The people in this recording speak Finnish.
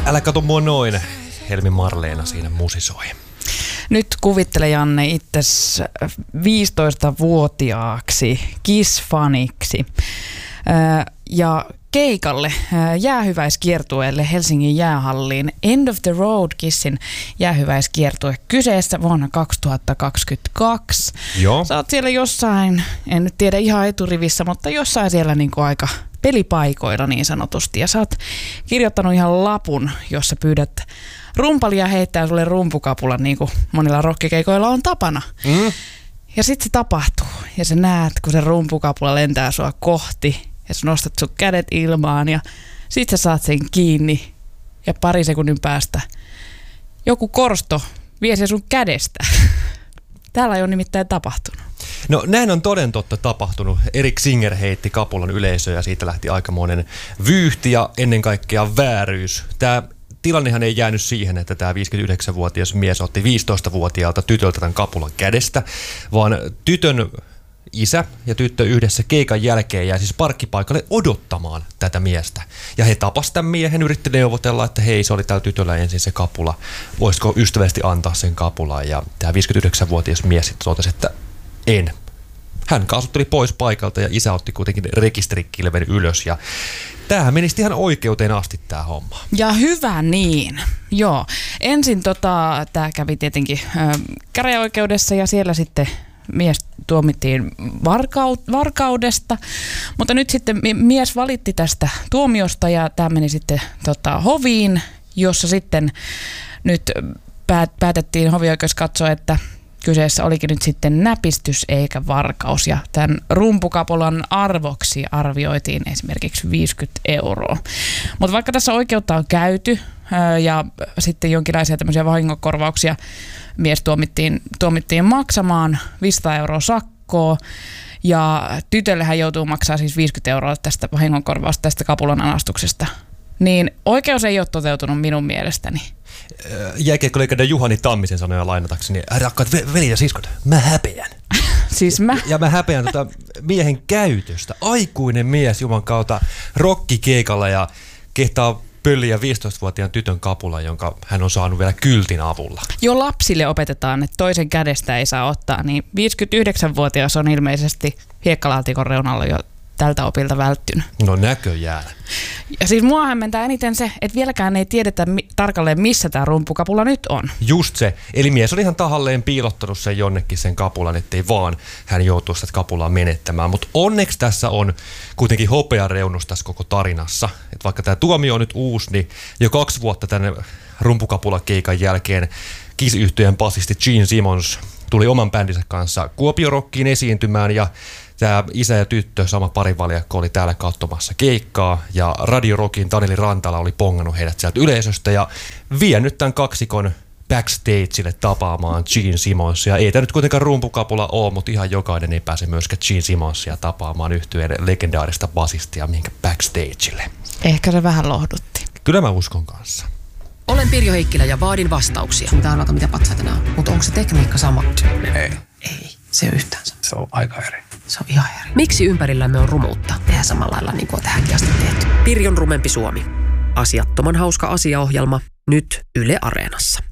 Älä kato mua noin, Helmi Marleena siinä musisoi. Nyt kuvittele, Janne, itses 15-vuotiaaksi Kiss-faniksi ja keikalle jäähyväiskiertueelle Helsingin jäähalliin. End of the Road Kissin jäähyväiskiertue kyseessä vuonna 2022. Joo. Sä oot siellä jossain, en nyt tiedä ihan eturivissä, mutta jossain siellä niinku aika pelipaikoilla niin sanotusti. Ja sä oot kirjoittanut ihan lapun, jossa pyydät rumpalia heittää sulle rumpukapulan, niin kuin monilla rokkikeikoilla on tapana. Ja sit se tapahtuu. Ja sä näet, kun se rumpukapula lentää sua kohti. Ja sä nostat sun kädet ilmaan ja sit sä saat sen kiinni. Ja pari sekunnin päästä joku korsto vie sen sun kädestä. Täällä ei ole nimittäin tapahtunut. No näin on toden totta tapahtunut. Erik Singer heitti kapulan yleisöön ja siitä lähti aikamoinen vyyhti ja ennen kaikkea vääryys. Tämä tilannehan ei jäänyt siihen, että tämä 59-vuotias mies otti 15-vuotiaalta tytöltä tämän kapulan kädestä, vaan tytön isä ja tyttö yhdessä keikan jälkeen jäi siis parkkipaikalle odottamaan tätä miestä. Ja he tapasivat tämän miehen, yritti neuvotella, että hei, se oli tällä tytöllä ensin se kapula. Voisiko ystävällisesti antaa sen kapulan? Ja tämä 59-vuotias mies sitten totesi, että en. Hän kaasutteli pois paikalta ja isä otti kuitenkin rekisterikilven ylös ja tämähän menisi ihan oikeuteen asti tämä homma. Ja hyvä niin. Joo. Ensin tämä kävi tietenkin käräjäoikeudessa ja siellä sitten mies tuomittiin varkaudesta, mutta nyt sitten mies valitti tästä tuomiosta ja tämä meni sitten hoviin, jossa sitten nyt päätettiin, hovioikeus katsoa, että kyseessä olikin nyt sitten näpistys eikä varkaus ja tämän rumpukapulan arvoksi arvioitiin esimerkiksi 50 €. Mutta vaikka tässä oikeutta on käyty ja sitten jonkinlaisia tämmöisiä vahingonkorvauksia mies tuomittiin maksamaan 500 € sakkoa ja tytölle hän joutuu maksaa siis 50 € tästä vahingonkorvausta tästä kapulan anastuksesta. Niin oikeus ei ole toteutunut minun mielestäni. Jääkiekkoleikande Juhani Tammisen sanoja lainatakseni, rakkaat veli ja siskot, mä häpeän. Siis mä? Ja mä häpeän miehen käytöstä. Aikuinen mies juman kautta rokkikeikalla ja kehtaa pölliä 15-vuotiaan tytön kapula, jonka hän on saanut vielä kyltin avulla. Jo lapsille opetetaan, että toisen kädestä ei saa ottaa, niin 59-vuotias on ilmeisesti hiekkalaatikon reunalla jo tältä opilta välttynyt. No näköjään. Ja siis mua hämmentää eniten se, että vieläkään ei tiedetä tarkalleen, missä tämä rumpukapula nyt on. Just se. Eli mies on ihan tahalleen piilottanut sen jonnekin sen kapulan, ettei vaan hän joutuu sitä kapulaa menettämään. Mutta onneksi tässä on kuitenkin hopeareunus tässä koko tarinassa. Että vaikka tämä tuomio on nyt uusi, niin jo 2 vuotta tänne rumpukapulakeikan jälkeen Kiss-yhtyeen basisti Gene Simmons tuli oman bändinsä kanssa Kuopio-rockiin esiintymään ja tämä isä ja tyttö, sama parivaljakko, oli täällä katsomassa keikkaa ja Radio Rockin Taneli Rantala oli pongannut heidät sieltä yleisöstä ja vienyt tämän kaksikon backstageille tapaamaan Gene Simmonsia. Ei tämä nyt kuitenkaan rumpukapula ole, mutta ihan jokainen ei pääse myöskään Gene Simmonsia tapaamaan yhtyeen legendaarista basistia mihinkä backstageille. Ehkä se vähän lohdutti. Kyllä mä uskon kanssa. Olen Pirjo Heikkilä ja vaadin vastauksia. Mitä arvata, mitä patsaita nämä on? Mutta onko se tekniikka sama? Ei. Ei, se on yhtään sama. Se on aika eri. Se on ihan eri. Miksi ympärillämme on rumuutta? Tehdään samalla lailla niin kuin on tähänkin asti tehty. Pirjon rumempi Suomi. Asiattoman hauska asiaohjelma. Nyt Yle Areenassa.